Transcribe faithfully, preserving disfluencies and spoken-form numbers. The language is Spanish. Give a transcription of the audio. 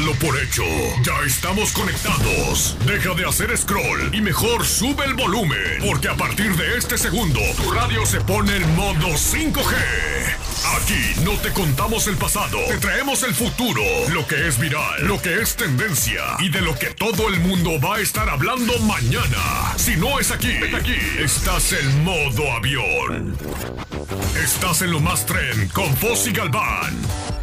Dalo por hecho. Ya estamos conectados. Deja de hacer scroll y mejor sube el volumen, porque a partir de este segundo, tu radio se pone en modo cinco G. Aquí no te contamos el pasado, te traemos el futuro, lo que es viral, lo que es tendencia y de lo que todo el mundo va a estar hablando mañana. Si no es aquí, es aquí. Estás en modo avión. Estás en lo más tren con Fossi Galván.